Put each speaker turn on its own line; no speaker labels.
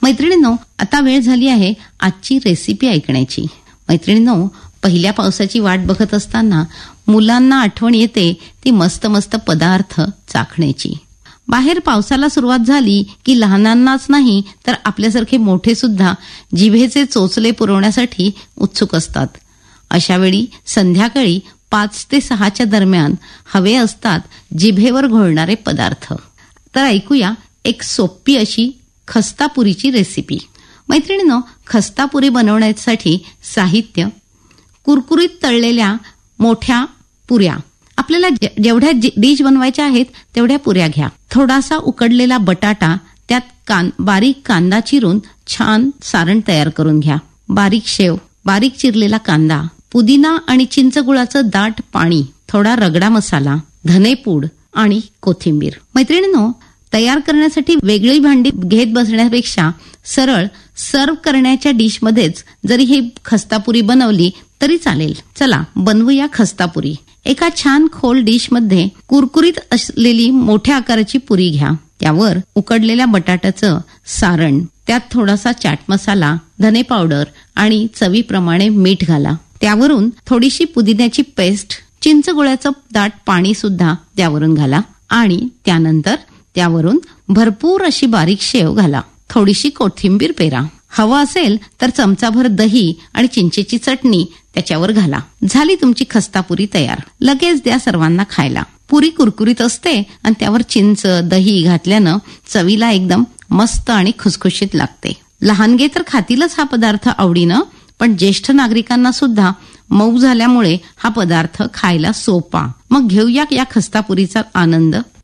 मैत्रिणींनो, आता वेळ झाली आहे आजची रेसिपी ऐकण्याची. मैत्रिणींनो, पहिल्या पावसाची वाट बघत असताना मुलांना आठवण येते ती मस्त मस्त पदार्थ चाखण्याची. बाहेर पावसाला सुरुवात झाली की लहानांनाच नाही तर आपल्यासारखे मोठे सुद्धा जिभेचे चोचले पुरवण्यासाठी उत्सुक असतात. अशावेळी संध्याकाळी 5 ते 6च्या दरम्यान हवे असतात जिभेवर घोळणारे पदार्थ. तर ऐकूया एक सोपी अशी खस्तापुरीची रेसिपी. मैत्रिणींनो, खस्तापुरी बनवण्यासाठी साहित्य: कुरकुरीत तळलेल्या मोठ्या पुऱ्या, आपल्याला जेवढ्या डिश बनवायच्या आहेत तेवढ्या पुऱ्या घ्या. थोडासा उकडलेला बटाटा, त्यात बारीक कांदा चिरून छान सारण तयार करून घ्या. बारीक शेव, बारीक चिरलेला कांदा, पुदिना आणि चिंचगुळाचं दाट पाणी, थोडा रगडा मसाला, धनेपूड आणि कोथिंबीर. मैत्रिणींनो, तयार करण्यासाठी वेगळी भांडी घेत बसण्यापेक्षा सरळ सर्व करण्याच्या डिशमध्येच जरी ही खस्तापुरी बनवली तरी चालेल. चला बनवूया खस्तापुरी. एका छान खोल डिशमध्ये कुरकुरीत असलेली मोठ्या आकाराची पुरी घ्या. त्यावर उकडलेल्या बटाट्याचं सारण, त्यात थोडासा चाट मसाला, धने पावडर आणि चवीप्रमाणे मीठ घाला. त्यावरून थोडीशी पुदिन्याची पेस्ट, चिंचगुळाचं दाट पाणी सुद्धा त्यावरून घाला आणि त्यानंतर त्यावरून भरपूर अशी बारीक शेव घाला. थोडीशी कोथिंबीर पेरा. हवं असेल तर चमचाभर दही आणि चिंचेची चटणी त्याच्यावर घाला. झाली तुमची खस्तापुरी तयार. लगेच द्या सर्वांना खायला. पुरी कुरकुरीत असते आणि त्यावर चिंच, दही घातल्यानं चवीला एकदम मस्त आणि खुसखुशीत लागते. लहानगे तर खातीलच हा पदार्थ आवडीनं, पण ज्येष्ठ नागरिकांना सुद्धा मऊ झाल्यामुळे हा पदार्थ खायला सोपा. मग घेऊया या खस्तापुरीचा आनंद.